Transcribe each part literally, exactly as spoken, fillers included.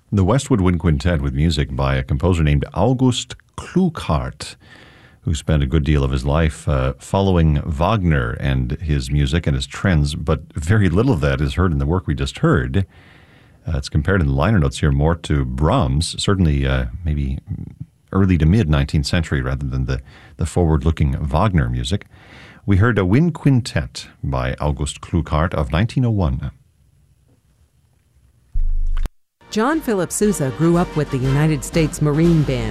The Westwood Wind Quintet with music by a composer named August Kluckhardt, who spent a good deal of his life uh, following Wagner and his music and his trends, but very little of that is heard in the work we just heard. Uh, it's compared in the liner notes here more to Brahms, certainly uh, maybe early to mid-nineteenth century rather than the, the forward-looking Wagner music. We heard a Wind Quintet by August Kluckhardt of nineteen oh one. John Philip Sousa grew up with the United States Marine Band.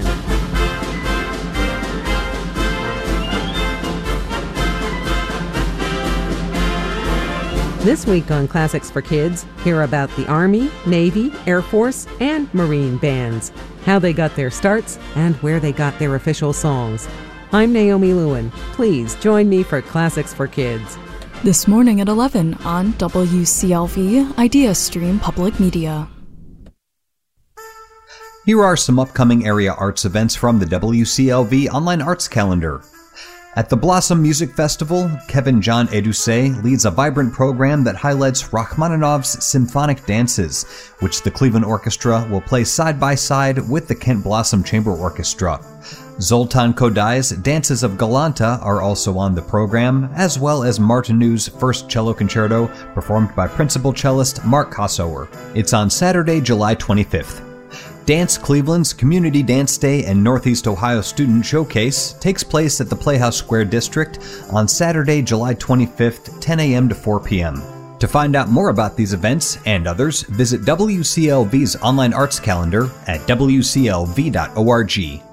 This week on Classics for Kids, hear about the Army, Navy, Air Force, and Marine bands, how they got their starts, and where they got their official songs. I'm Naomi Lewin. Please join me for Classics for Kids. This morning at eleven on W C L V Idea Stream Public Media. Here are some upcoming area arts events from the W C L V Online Arts Calendar. At the Blossom Music Festival, Kevin John Edusei leads a vibrant program that highlights Rachmaninoff's symphonic dances, which the Cleveland Orchestra will play side by side with the Kent Blossom Chamber Orchestra. Zoltan Kodai's Dances of Galanta are also on the program, as well as Martineau's First Cello Concerto, performed by principal cellist Mark Kossower. It's on Saturday, July twenty-fifth. Dance Cleveland's Community Dance Day and Northeast Ohio Student Showcase takes place at the Playhouse Square District on Saturday, July twenty-fifth, ten a.m. to four p.m. To find out more about these events and others, visit W C L V's online arts calendar at w c l v dot org.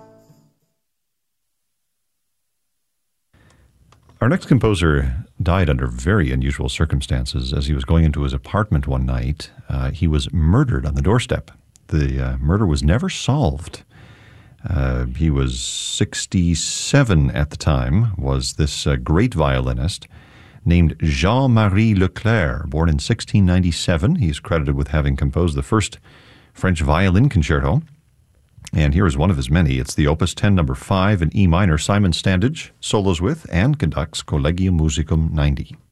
Our next composer died under very unusual circumstances. As he was going into his apartment one night, uh, he was murdered on the doorstep. The uh, murder was never solved. Uh, he was sixty-seven at the time, was this uh, great violinist named Jean-Marie Leclerc, born in sixteen ninety-seven. He's credited with having composed the first French violin concerto. And here is one of his many. It's the Opus ten, number five in E minor. Simon Standage solos with and conducts Collegium Musicum ninety.